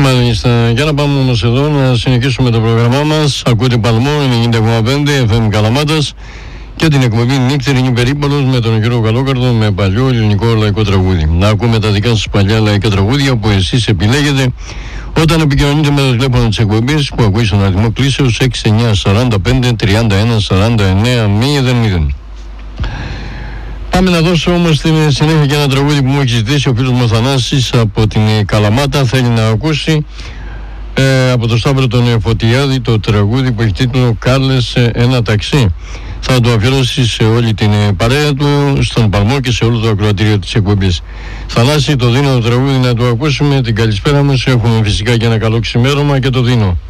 Μάλιστα, για να πάμε όμως εδώ να συνεχίσουμε το πρόγραμμά μας. Ακούτε Παλμό 90,5 FM Καλαμάτας και την εκπομπή Νύχτερινή Περίπολος με τον κύριο Καλόκαρδο με παλιό ελληνικό λαϊκό τραγούδι. Να ακούμε τα δικά σας παλιά λαϊκά τραγούδια που εσείς επιλέγετε όταν επικοινωνείτε με το τηλέφωνο της εκπομπής που ακούει στον αριθμό κλήσεως 6945 31 49 0. Πάμε να δώσω όμως στην συνέχεια και ένα τραγούδι που μου έχει ζητήσει ο φίλος μου Θανάσης από την Καλαμάτα. Θέλει να ακούσει από το Σταύρο τον Φωτιάδη το τραγούδι που έχει τίτλο «Κάλεσε ένα ταξί». Θα το αφιερώσει σε όλη την παρέα του, στον Παλμό και σε όλο το ακροατήριο της εκπομπής. Θανάση, το δίνω το τραγούδι να το ακούσουμε. Την καλησπέρα μας, έχουμε φυσικά και ένα καλό ξημέρωμα και το δίνω.